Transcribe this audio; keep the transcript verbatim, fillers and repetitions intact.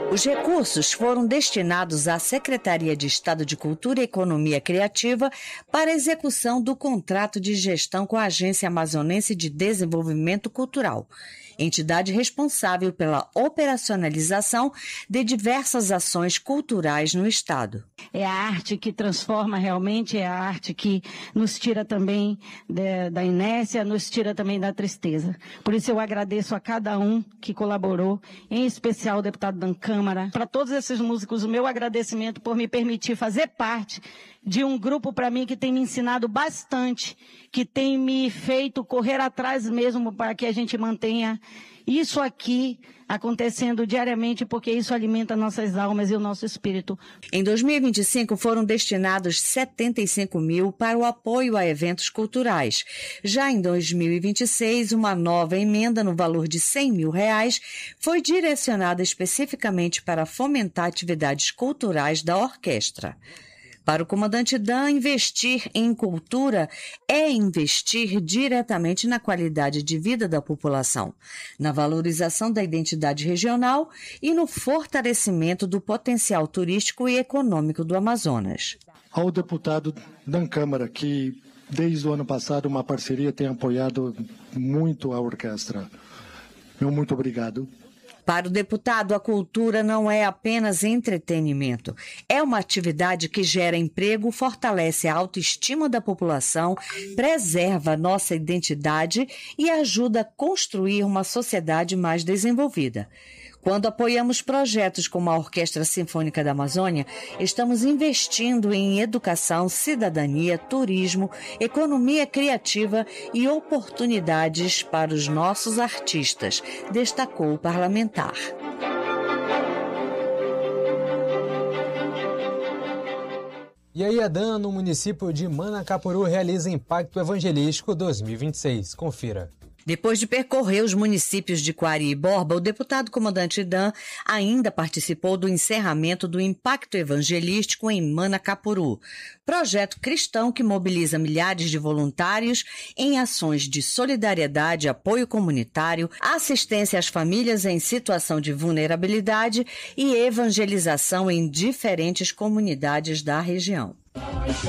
Os recursos foram destinados à Secretaria de Estado de Cultura e Economia Criativa para a execução do contrato de gestão com a Agência Amazonense de Desenvolvimento Cultural, entidade responsável pela operacionalização de diversas ações culturais no Estado. É a arte que transforma realmente, é a arte que nos tira também de, da inércia, nos tira também da tristeza. Por isso eu agradeço a cada um que colaborou, em especial o deputado da Câmara. Para todos esses músicos, o meu agradecimento por me permitir fazer parte de um grupo para mim que tem me ensinado bastante, que tem me feito correr atrás mesmo para que a gente mantenha isso aqui acontecendo diariamente, porque isso alimenta nossas almas e o nosso espírito. Em dois mil e vinte e cinco foram destinados setenta e cinco mil para o apoio a eventos culturais. Já em dois mil e vinte e seis, uma nova emenda no valor de cem mil reais foi direcionada especificamente para fomentar atividades culturais da orquestra. Para o comandante Dan, investir em cultura é investir diretamente na qualidade de vida da população, na valorização da identidade regional e no fortalecimento do potencial turístico e econômico do Amazonas. Ao deputado Dan Câmara, que desde o ano passado uma parceria tem apoiado muito a orquestra. Meu muito obrigado. Para o deputado, a cultura não é apenas entretenimento. É uma atividade que gera emprego, fortalece a autoestima da população, preserva nossa identidade e ajuda a construir uma sociedade mais desenvolvida. Quando apoiamos projetos como a Orquestra Sinfônica da Amazônia, estamos investindo em educação, cidadania, turismo, economia criativa e oportunidades para os nossos artistas, destacou o parlamentar. E a IADAN, no município de Manacapuru, realiza Impacto Evangelístico dois mil e vinte e seis. Confira. Depois de percorrer os municípios de Coari e Borba, o deputado comandante Dan ainda participou do encerramento do Impacto Evangelístico em Manacapuru, projeto cristão que mobiliza milhares de voluntários em ações de solidariedade, apoio comunitário, assistência às famílias em situação de vulnerabilidade e evangelização em diferentes comunidades da região.